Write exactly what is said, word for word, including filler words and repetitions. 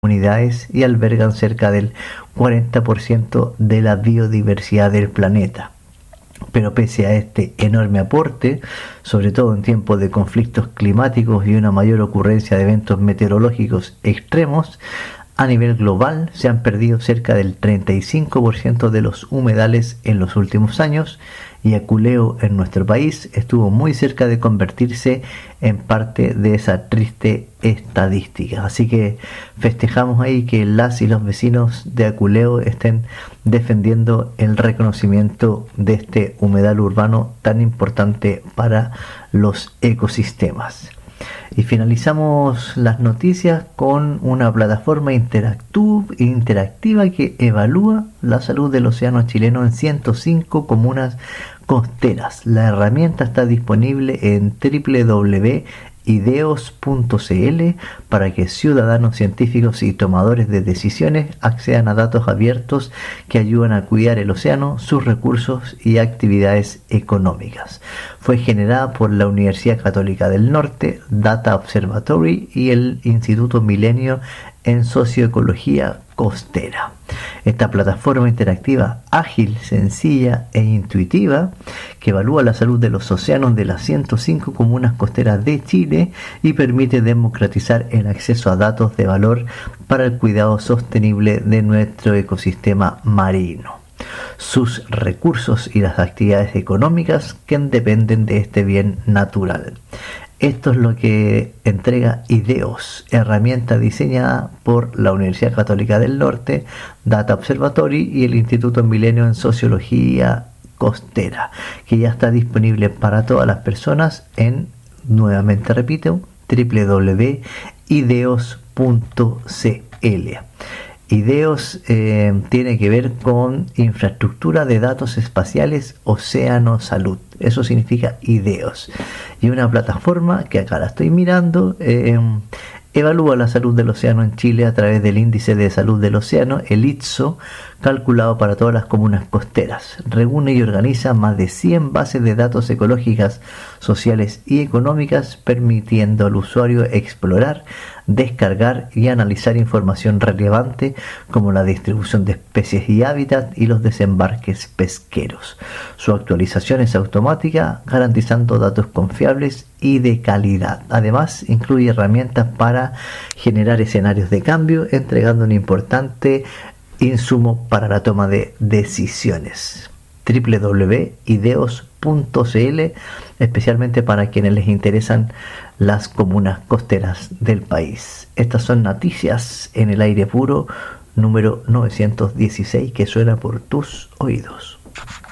comunidades y albergan cerca del cuarenta por ciento de la biodiversidad del planeta. Pero pese a este enorme aporte, sobre todo en tiempos de conflictos climáticos y una mayor ocurrencia de eventos meteorológicos extremos, a nivel global se han perdido cerca del treinta y cinco por ciento de los humedales en los últimos años, y Aculeo en nuestro país estuvo muy cerca de convertirse en parte de esa triste estadística. Así que festejamos ahí que las y los vecinos de Aculeo estén defendiendo el reconocimiento de este humedal urbano tan importante para los ecosistemas. Y finalizamos las noticias con una plataforma interactiva que evalúa la salud del océano chileno en ciento cinco comunas costeras. La herramienta está disponible en doble u doble u doble u punto ideos punto c l para que ciudadanos, científicos y tomadores de decisiones accedan a datos abiertos que ayudan a cuidar el océano, sus recursos y actividades económicas. Fue generada por la Universidad Católica del Norte, Data Observatory y el Instituto Milenio en Socioecología Costera. Esta plataforma interactiva ágil, sencilla e intuitiva que evalúa la salud de los océanos de las ciento cinco comunas costeras de Chile y permite democratizar el acceso a datos de valor para el cuidado sostenible de nuestro ecosistema marino, sus recursos y las actividades económicas que dependen de este bien natural. Esto es lo que entrega Ideos, herramienta diseñada por la Universidad Católica del Norte, Data Observatory y el Instituto Milenio en Sociología Costera, que ya está disponible para todas las personas en, nuevamente repito, doble u doble u doble u punto ideos punto c l. Ideos eh, tiene que ver con infraestructura de datos espaciales, océano, salud. Eso significa Ideos. Y una plataforma que acá la estoy mirando, eh, evalúa la salud del océano en Chile a través del índice de salud del océano, el I T S O, calculado para todas las comunas costeras. Reúne y organiza más de cien bases de datos ecológicas, sociales y económicas, permitiendo al usuario explorar, descargar y analizar información relevante como la distribución de especies y hábitat y los desembarques pesqueros. Su actualización es automática, garantizando datos confiables y de calidad. Además, incluye herramientas para generar escenarios de cambio, entregando un importante insumo para la toma de decisiones. doble u doble u doble u punto ideos punto c l, especialmente para quienes les interesan las comunas costeras del país. Estas son noticias en el aire puro número novecientos dieciséis que suena por tus oídos.